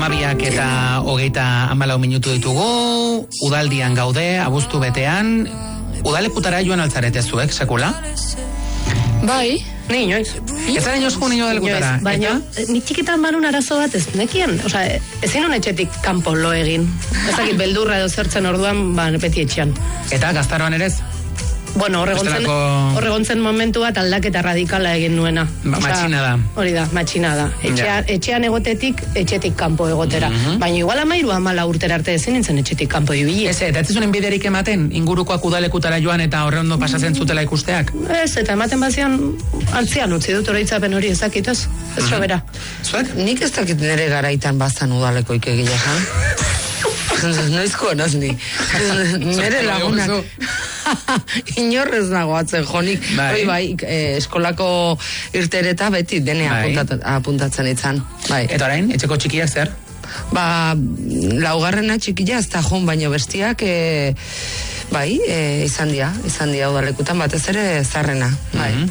12:24 ditugu, udaldian gaude, abuztu betean, udalekutara joan altzarete zuek, sekula? Bai. Ni inoiz. Ez zara inoiz joan udalekutara? Baina, ni txikitan banun arazo bat ez nekien, ezin hon etxetik kanpo lo egin. Ezakit beldurra edo zertzen orduan, beti etxean. Eta gaztaroan ere ez? Bueno, horregontzen momentu bat aldaketa radikala egin nuena. Matxina da. Hori da, matxina da. Etxean egotetik, etxetik kanpo egotera. Baina igual 13-14 urtera arte ezin nintzen etxetik kanpo ibili. Ez, eta ez zunen biderik ematen, ingurukoak udalekutara joan eta horre ondo pasatzen zutela ikusteak? Ez, eta ematen bazian antzian utzi dut oroitzapen hori ezakit ez sobera. Zuek? Nik ez dakit nire garaitan bazan udalekoik egila, Noizko nozni. Nire lagunak. Inorrez nago atzen jonik. Bai, eskolako irtereta beti dene apuntatzen itzan. Eta orain, etxeko txikiak zer? Laugarrena txikia ez da joan, baino bestiak izan dia udalekutan batez ere zarrena.